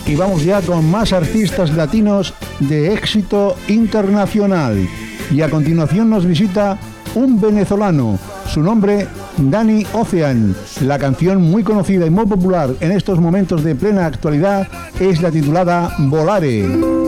Y vamos ya con más artistas latinos de éxito internacional. Y a continuación nos visita un venezolano. Su nombre, Danny Ocean. La canción muy conocida y muy popular en estos momentos de plena actualidad es la titulada Volare.